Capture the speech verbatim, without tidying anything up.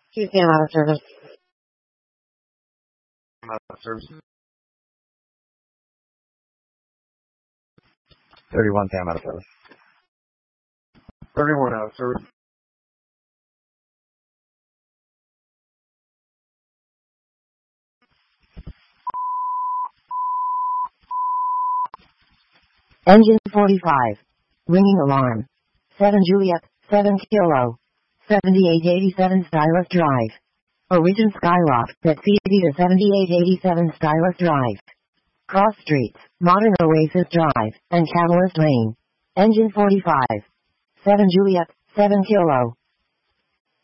Q C M out of service. Out of service. thirty-one Sam out of service. thirty-one out of service. Engine forty-five. Ringing alarm. seven Juliet, seven Kilo. seventy-eight eighty-seven Stylus Drive. Origin Skyloft, at Theater seventy-eight eighty-seven Stylus Drive. Cross Streets, Modern Oasis Drive, and Catalyst Lane. Engine forty-five. seven Juliet, seven Kilo.